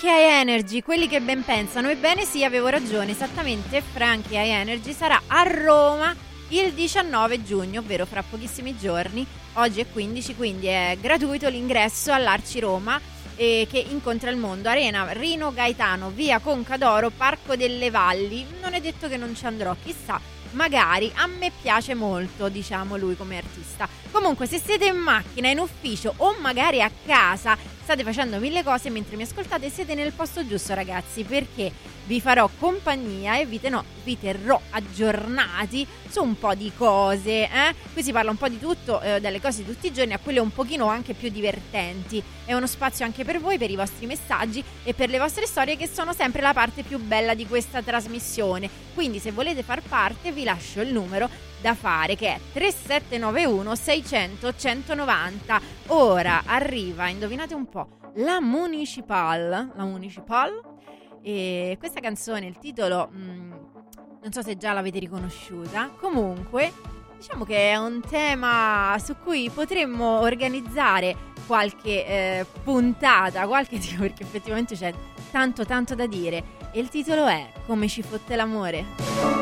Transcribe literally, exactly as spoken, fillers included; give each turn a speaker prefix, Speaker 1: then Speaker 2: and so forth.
Speaker 1: Frankie High Energy, quelli che ben pensano. Ebbene sì, avevo ragione, esattamente. Frankie High Energy sarà a Roma il diciannove giugno, ovvero fra pochissimi giorni. Oggi è quindici, quindi è gratuito l'ingresso all'Arci Roma, eh, che incontra il mondo. Arena Rino Gaetano, via Conca d'Oro, Parco delle Valli. Non è detto che non ci andrò, chissà, magari. A me piace molto, diciamo, lui come artista. Comunque, se siete in macchina, in ufficio o magari a casa, state facendo mille cose mentre mi ascoltate, siete nel posto giusto, ragazzi, perché vi farò compagnia e vi, tenò, vi terrò aggiornati su un po' di cose, eh? Qui si parla un po' di tutto, eh, dalle cose di tutti i giorni a quelle un pochino anche più divertenti. È uno spazio anche per voi, per i vostri messaggi e per le vostre storie, che sono sempre la parte più bella di questa trasmissione. Quindi se volete far parte vi lascio il numero da fare, che è tre sette nove uno sei zero zero uno uno nove zero. Ora arriva, indovinate un po', la Municipal, la Municipal, e questa canzone, il titolo, mh, non so se già l'avete riconosciuta. Comunque diciamo che è un tema su cui potremmo organizzare qualche eh, puntata, qualche tipo, perché effettivamente c'è tanto tanto da dire, e il titolo è Come ci fotte l'amore.